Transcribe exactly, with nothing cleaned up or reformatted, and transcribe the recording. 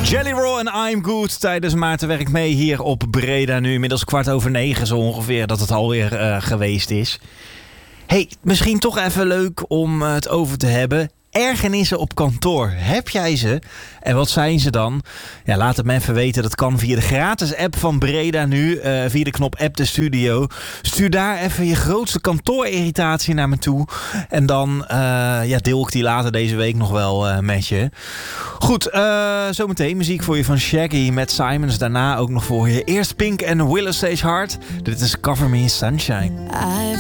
Jelly Roll en I'm Good tijdens Maarten werkt mee hier op Breda. Nu inmiddels kwart over negen zo ongeveer dat het alweer uh, geweest is. Hey, misschien toch even leuk om uh, het over te hebben. Ergernissen op kantoor. Heb jij ze? En wat zijn ze dan? Ja, laat het me even weten. Dat kan via de gratis app van Breda nu. Uh, via de knop App de Studio. Stuur daar even je grootste kantoorirritatie naar me toe. En dan uh, ja, deel ik die later deze week nog wel uh, met je. Goed, uh, zometeen muziek voor je van Shaggy met Simons. Daarna ook nog voor je. Eerst Pink en Willow Stage Heart. Dit is Cover Me in Sunshine.